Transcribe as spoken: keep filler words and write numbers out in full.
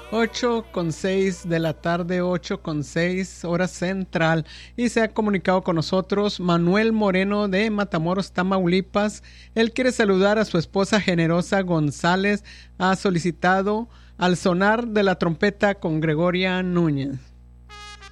ocho con seis de la tarde, ocho con seis hora central, y se ha comunicado con nosotros Manuel Moreno de Matamoros, Tamaulipas. Él quiere saludar a su esposa Generosa González. Ha solicitado Al sonar de la trompeta con Gregoria Núñez.